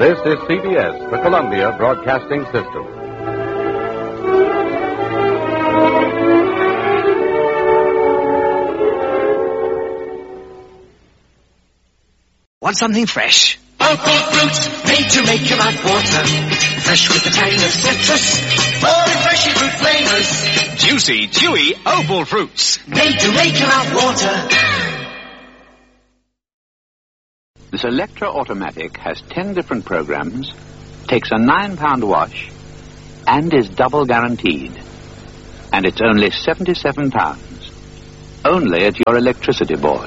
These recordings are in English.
This is CBS, the Columbia Broadcasting System. Want something fresh? Opal fruit, made to make your mouth water. Fresh with the tang of citrus, more refreshing fruit flavors. Juicy, chewy Opal fruits. Made to make your mouth water. The Selectra Automatic has 10 different programs, takes a £9 wash, and is double guaranteed. And it's only £77. Only at your electricity board.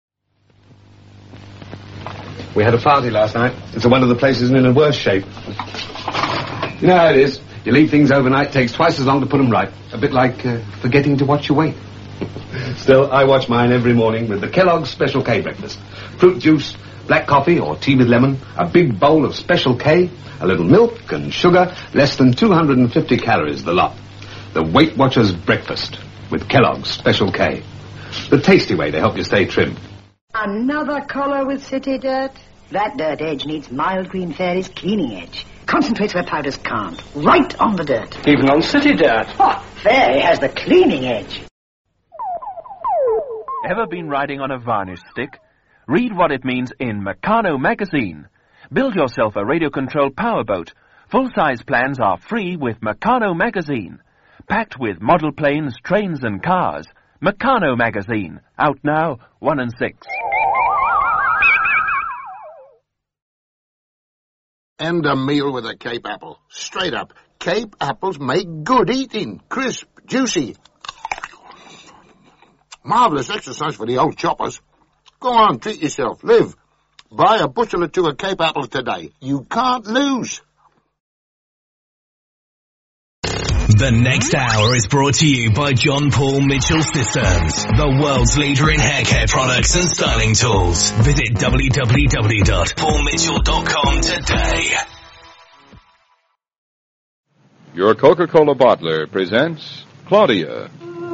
We had a party last night. It's one of the places in a worse shape. You know how it is. You leave things overnight, takes twice as long to put them right. A bit like forgetting to watch your weight. Still, I watch mine every morning with the Kellogg's Special K breakfast. Fruit juice, black coffee or tea with lemon, a big bowl of Special K, a little milk and sugar, less than 250 calories the lot. The Weight Watchers breakfast with Kellogg's Special K. The tasty way to help you stay trim. Another collar with city dirt? That dirt edge needs Mild Green Fairy's cleaning edge. Concentrates where powders can't. Right on the dirt. Even on city dirt. Oh, Fairy has the cleaning edge. Ever been riding on a varnish stick? Read what it means in Meccano magazine. Build yourself a radio-controlled powerboat. Full-size plans are free with Meccano magazine. Packed with model planes, trains and cars. Meccano magazine. Out now, 1 and 6. And a meal with a Cape apple. Straight up. Cape apples make good eating. Crisp, juicy. Marvellous exercise for the old choppers. Go on, treat yourself. Live. Buy a bushel or two of Cape apples today. You can't lose. The next hour is brought to you by John Paul Mitchell Systems, the world's leader in hair care products and styling tools. Visit www.paulmitchell.com today. Your Coca-Cola bottler presents Claudia.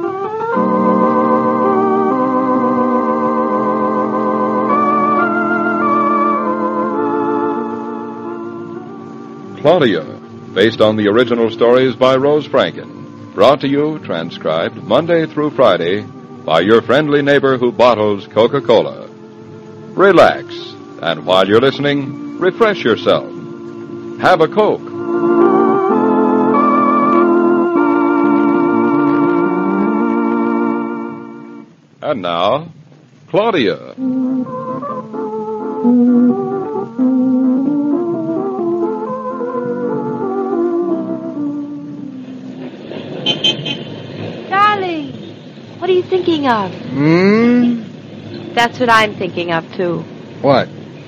Claudia, based on the original stories by Rose Franken. Brought to you, transcribed, Monday through Friday, by your friendly neighbor who bottles Coca-Cola. Relax, and while you're listening, refresh yourself. Have a Coke. And now, Claudia. What are you thinking of? That's what I'm thinking of, too. What?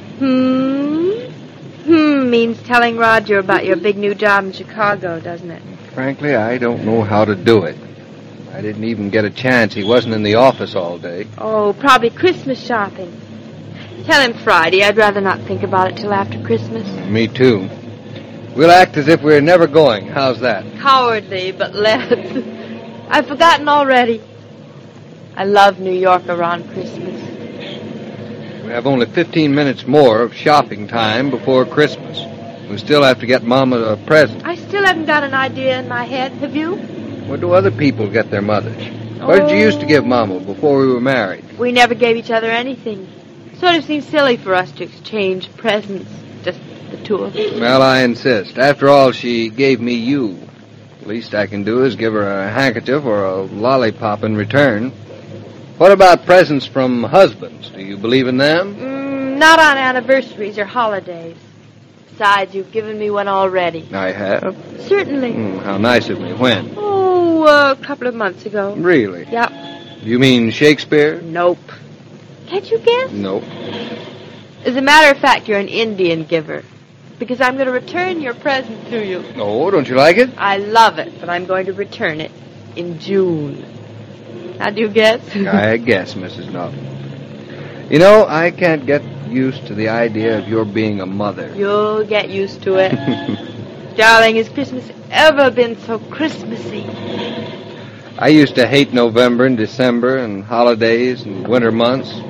Means telling Roger about your big new job in Chicago, doesn't it? Frankly, I don't know how to do it. I didn't even get a chance. He wasn't in the office all day. Oh, probably Christmas shopping. Tell him Friday. I'd rather not think about it till after Christmas. Me, too. We'll act as if we're never going. How's that? Cowardly, but let's. I've forgotten already. I love New York around Christmas. We have only 15 minutes more of shopping time before Christmas. We still have to get Mama a present. I still haven't got an idea in my head. Have you? What do other people get their mothers? What did you used to give Mama before we were married? We never gave each other anything. Sort of seems silly for us to exchange presents, just the two of us. Well, I insist. After all, she gave me you. The least I can do is give her a handkerchief or a lollipop in return. What about presents from husbands? Do you believe in them? Not on anniversaries or holidays. Besides, you've given me one already. I have? Certainly. How nice of me. When? Oh, a couple of months ago. Really? Yep. You mean Shakespeare? Nope. Can't you guess? Nope. As a matter of fact, you're an Indian giver. Because I'm going to return your present to you. Oh, don't you like it? I love it, but I'm going to return it in June. How do you guess? I guess, Mrs. Norton. You know, I can't get used to the idea of your being a mother. You'll get used to it. Darling, has Christmas ever been so Christmassy? I used to hate November and December and holidays and winter months.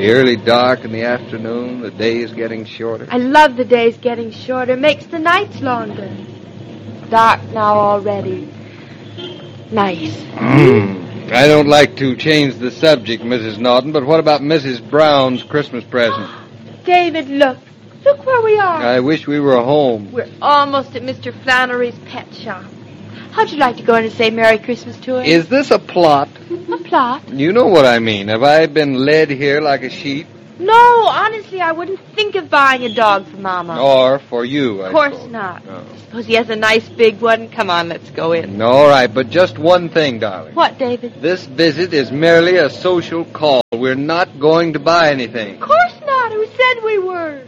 The early dark in the afternoon, the day is getting shorter. I love the days getting shorter. Makes the nights longer. Dark now already. Nice. I don't like to change the subject, Mrs. Norton, but what about Mrs. Brown's Christmas present? David, look. Look where we are. I wish we were home. We're almost at Mr. Flannery's pet shop. How'd you like to go in and say Merry Christmas to her? Is this a plot? A plot? You know what I mean. Have I been led here like a sheep? No, honestly, I wouldn't think of buying a dog for Mama. Or for you, I Of course suppose. not. No. Suppose he has a nice big one. Come on, let's go in. All right, but just one thing, darling. What, David? This visit is merely a social call. We're not going to buy anything. Of course not. Who said we were?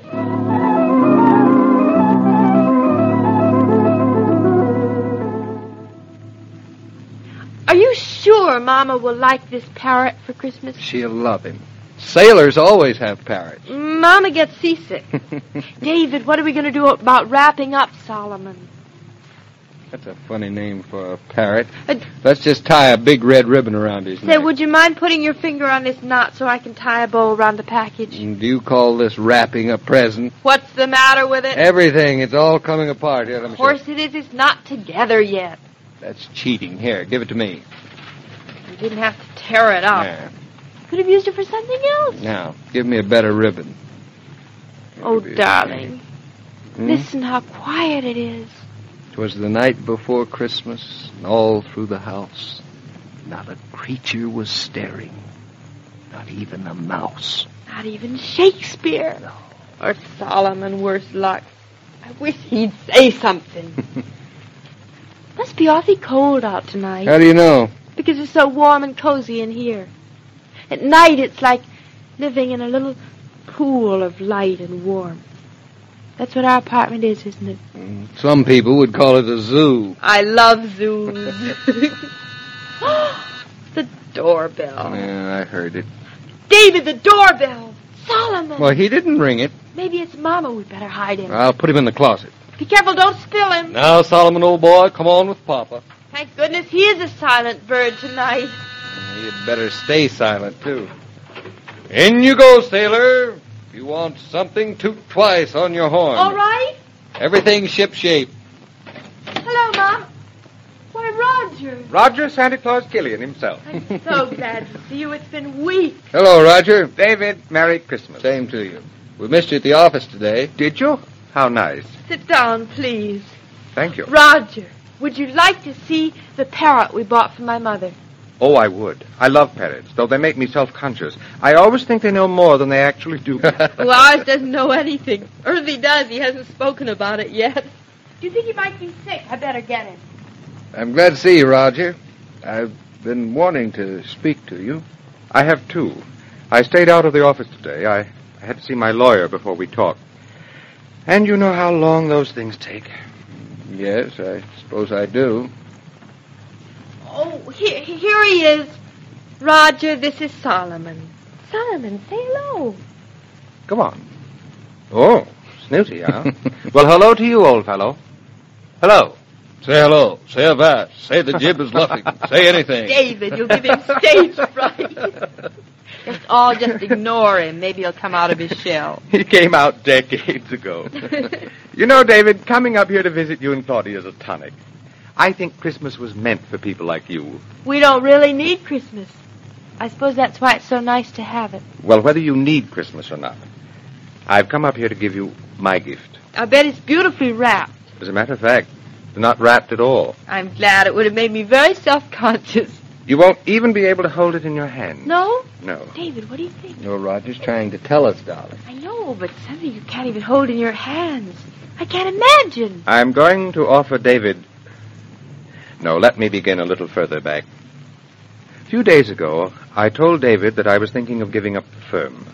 Are you sure Mama will like this parrot for Christmas? She'll love him. Sailors always have parrots. Mama gets seasick. David, what are we going to do about wrapping up Solomon? That's a funny name for a parrot. Let's just tie a big red ribbon around his Say, neck. would you mind putting your finger on this knot so I can tie a bow around the package? And do you call this wrapping a present? What's the matter with it? Everything. It's all coming apart. Here, let me Of course it is. It's not together yet. That's cheating. Here, give it to me. You didn't have to tear it up. There. Could have used it for something else. Now, give me a better ribbon. Oh, darling. Hmm? Listen how quiet it is. 'Twas the night before Christmas, and all through the house, not a creature was stirring. Not even a mouse. Not even Shakespeare. No. Or Solomon, worse luck. I wish he'd say something. Must be awfully cold out tonight. How do you know? Because it's so warm and cozy in here. At night, it's like living in a little pool of light and warmth. That's what our apartment is, isn't it? Some people would call it a zoo. I love zoos. The doorbell. Yeah, I heard it. David, the doorbell. Solomon. Well, he didn't ring it. Maybe it's Mama. We'd better hide him. I'll put him in the closet. Be careful, don't spill him. Now, Solomon, old boy, come on with Papa. Thank goodness he is a silent bird tonight. You'd better stay silent, too. In you go, sailor. If you want something, toot twice on your horn. All right. Everything shipshape. Hello, Mom. Why, Roger. Roger Santa Claus Gillian himself. I'm so glad to see you. It's been weeks. Hello, Roger. David, Merry Christmas. Same to you. We missed you at the office today. Did you? How nice. Sit down, please. Thank you. Roger, would you like to see the parrot we bought for my mother? Oh, I would. I love parrots, though they make me self-conscious. I always think they know more than they actually do. Well, ours doesn't know anything. Or if he does, he hasn't spoken about it yet. Do you think he might be sick? I better get him. I'm glad to see you, Roger. I've been wanting to speak to you. I have, too. I stayed out of the office today. I had to see my lawyer before we talked. And you know how long those things take. Yes, I suppose I do. Oh, here he is. Roger, this is Solomon. Solomon, say hello. Come on. Oh, snooty, huh? Well, hello to you, old fellow. Hello. Say hello. Say avast. Say the jib is luffing. Say anything. David, you'll give him stage fright. Just ignore him. Maybe he'll come out of his shell. He came out decades ago. You know, David, coming up here to visit you and Claudia is a tonic. I think Christmas was meant for people like you. We don't really need Christmas. I suppose that's why it's so nice to have it. Well, whether you need Christmas or not, I've come up here to give you my gift. I bet it's beautifully wrapped. As a matter of fact, it's not wrapped at all. I'm glad. It would have made me very self-conscious. You won't even be able to hold it in your hand. No? No. David, what do you think? No, Roger's trying to tell us, darling. I know, but something you can't even hold in your hands. I can't imagine. I'm going to offer David... No, let me begin a little further back. A few days ago, I told David that I was thinking of giving up the firm.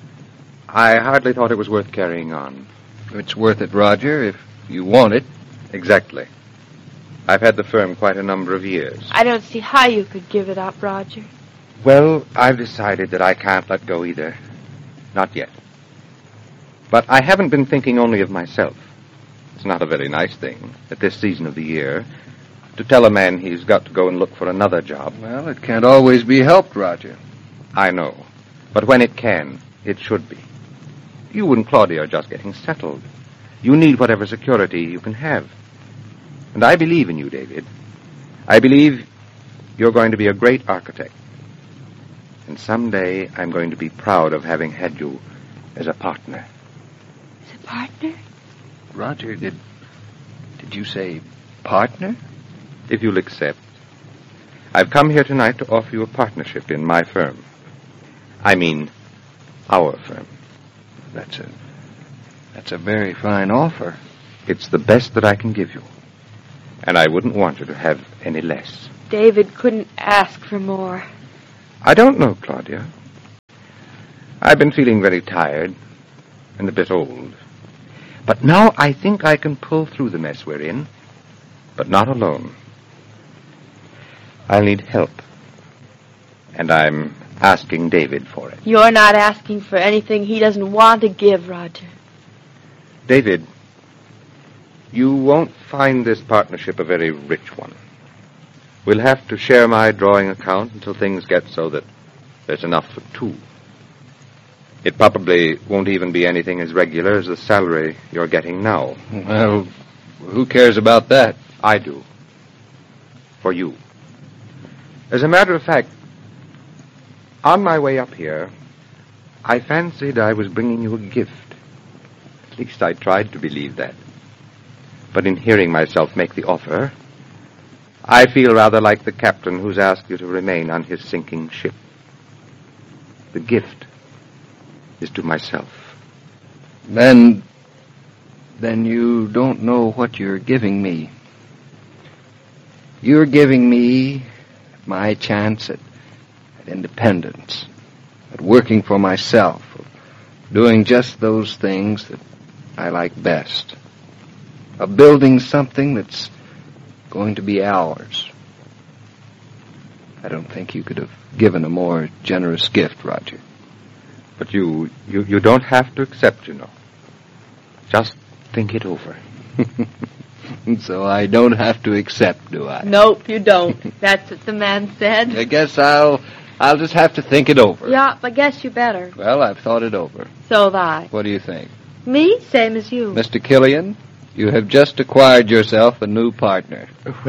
I hardly thought it was worth carrying on. It's worth it, Roger, if you want it. Exactly. I've had the firm quite a number of years. I don't see how you could give it up, Roger. Well, I've decided that I can't let go either. Not yet. But I haven't been thinking only of myself. It's not a very nice thing, at this season of the year, to tell a man he's got to go and look for another job. Well, it can't always be helped, Roger. I know. But when it can, It should be. You and Claudia are just getting settled. You need whatever security you can have. And I believe in you, David. I believe you're going to be a great architect. And someday I'm going to be proud of having had you as a partner. As a partner? Roger, did you say partner? If you'll accept. I've come here tonight to offer you a partnership in my firm. I mean, our firm. That's a very fine offer. It's the best that I can give you. And I wouldn't want you to have any less. David couldn't ask for more. I don't know, Claudia. I've been feeling very tired and a bit old. But now I think I can pull through the mess we're in, but not alone. I'll need help. And I'm asking David for it. You're not asking for anything he doesn't want to give, Roger. David, you won't find this partnership a very rich one. We'll have to share my drawing account until things get so that there's enough for two. It probably won't even be anything as regular as the salary you're getting now. Well, who cares about that? I do. For you. As a matter of fact, on my way up here, I fancied I was bringing you a gift. At least I tried to believe that. But in hearing myself make the offer, I feel rather like the captain who's asked you to remain on his sinking ship. The gift is to myself. Then you don't know what you're giving me. You're giving me my chance at independence, at working for myself, of doing just those things that I like best, of building something that's going to be ours. I don't think you could have given a more generous gift, Roger. But you don't have to accept, you know. Just think it over. So I don't have to accept, do I? Nope, you don't. That's what the man said. I guess I'll just have to think it over. Yeah, I guess you better. Well, I've thought it over. So have I. What do you think? Me? Same as you. Mr. Killian, you have just acquired yourself a new partner.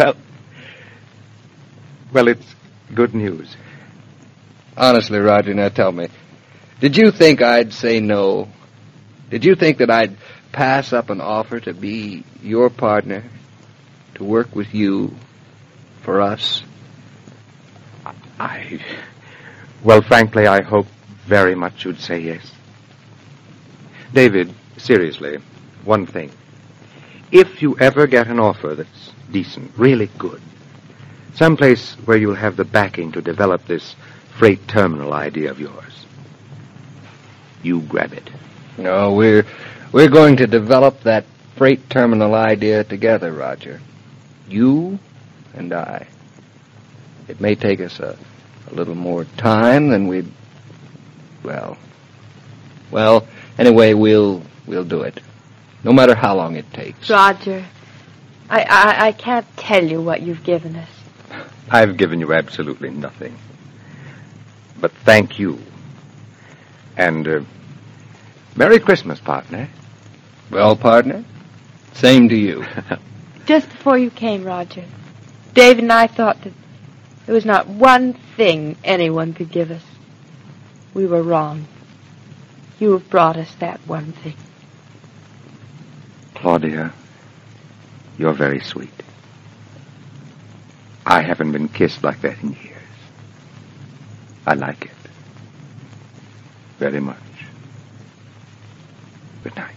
Well, it's good news. Honestly, Roger, now tell me, did you think I'd say no? Did you think that I'd pass up an offer to be your partner, to work with you, for us? Well, frankly, I hope very much you'd say yes. David, seriously, one thing. If you ever get an offer that's decent, really good, someplace where you'll have the backing to develop this freight terminal idea of yours, you grab it. No, we're going to develop that freight terminal idea together, Roger. You and I. It may take us a little more time than we'd... Well, anyway, we'll do it. No matter how long it takes. Roger, I can't tell you what you've given us. I've given you absolutely nothing. But thank you. And, Merry Christmas, partner. Well, partner, same to you. Just before you came, Roger, David and I thought that there was not one thing anyone could give us. We were wrong. You have brought us that one thing. Claudia, you're very sweet. I haven't been kissed like that in years. I like it. Very much. Good night.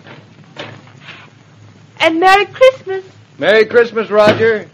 And Merry Christmas. Merry Christmas, Roger.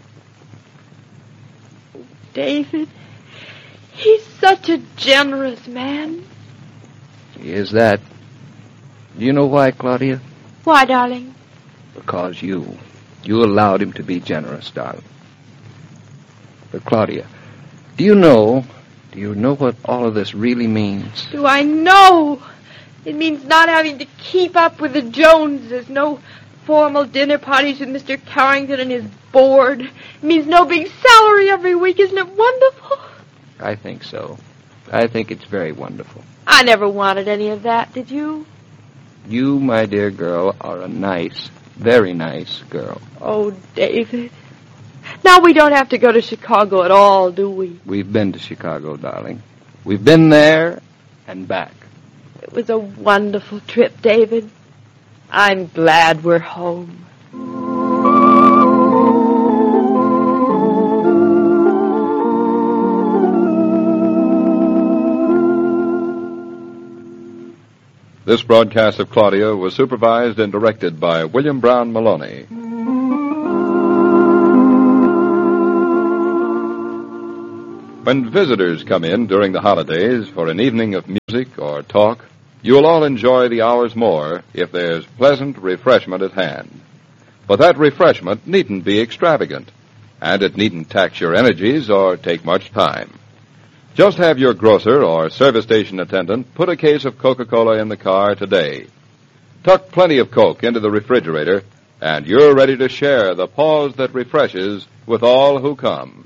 David, he's such a generous man. He is that. Do you know why, Claudia? Why, darling? Because you allowed him to be generous, darling. But, Claudia, do you know what all of this really means? Do I know? It means not having to keep up with the Joneses, no formal dinner parties with Mr. Carrington and his board. It means no big salary every week. Isn't it wonderful? I think so. I think it's very wonderful. I never wanted any of that, did you? You, my dear girl, are a nice, very nice girl. Oh, David. Now we don't have to go to Chicago at all, do we? We've been to Chicago, darling. We've been there and back. It was a wonderful trip, David. I'm glad we're home. This broadcast of Claudia was supervised and directed by William Brown Maloney. When visitors come in during the holidays for an evening of music or talk, you'll all enjoy the hours more if there's pleasant refreshment at hand. But that refreshment needn't be extravagant, and it needn't tax your energies or take much time. Just have your grocer or service station attendant put a case of Coca-Cola in the car today. Tuck plenty of Coke into the refrigerator, and you're ready to share the pause that refreshes with all who come.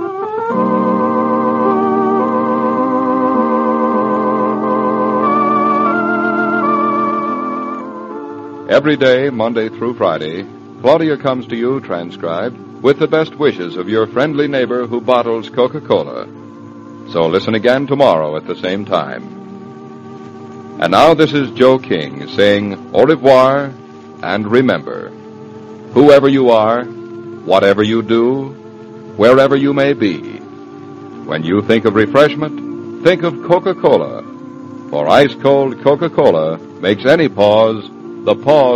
Every day, Monday through Friday, Claudia comes to you transcribed with the best wishes of your friendly neighbor who bottles Coca-Cola. So listen again tomorrow at the same time. And now this is Joe King saying au revoir, and remember, whoever you are, whatever you do, wherever you may be, when you think of refreshment, think of Coca-Cola. For ice-cold Coca-Cola makes any pause the pause